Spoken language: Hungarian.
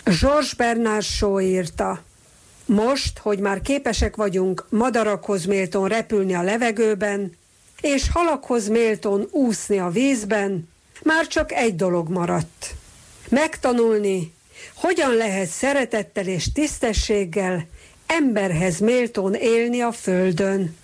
Georges Bernard Shaw írta: most, hogy már képesek vagyunk madarakhoz méltón repülni a levegőben, és halakhoz méltón úszni a vízben, már csak egy dolog maradt. Megtanulni, hogyan lehet szeretettel és tisztességgel emberhez méltón élni a földön.